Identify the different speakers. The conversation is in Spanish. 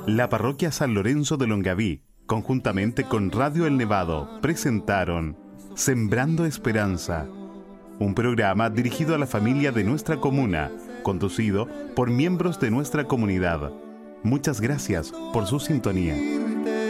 Speaker 1: La parroquia San Lorenzo de Longaví, conjuntamente con Radio El Nevado, presentaron Sembrando Esperanza, un programa dirigido a la familia de nuestra comuna, conducido por miembros de nuestra comunidad. Muchas gracias por su sintonía.